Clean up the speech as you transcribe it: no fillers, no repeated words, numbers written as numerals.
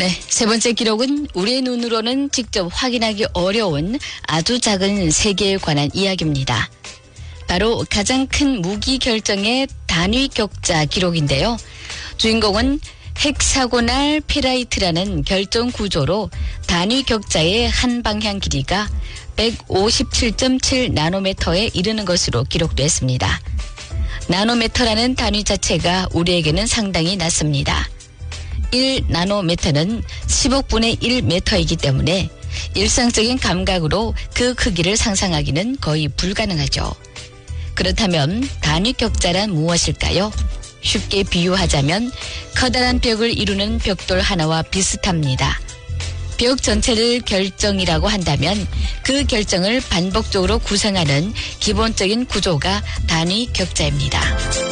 네, 세 번째 기록은 우리의 눈으로는 직접 확인하기 어려운 아주 작은 세계에 관한 이야기입니다. 바로 가장 큰 무기 결정의 단위 격자 기록인데요. 주인공은 헥사고날 페라이트라는 결정 구조로 단위 격자의 한 방향 길이가 157.7 나노미터에 이르는 것으로 기록됐습니다. 나노미터라는 단위 자체가 우리에게는 상당히 낯섭니다. 1 나노미터는 10억분의 1미터이기 때문에 일상적인 감각으로 그 크기를 상상하기는 거의 불가능하죠. 그렇다면 단위 격자란 무엇일까요? 쉽게 비유하자면 커다란 벽을 이루는 벽돌 하나와 비슷합니다. 벽 전체를 결정이라고 한다면 그 결정을 반복적으로 구성하는 기본적인 구조가 단위 격자입니다.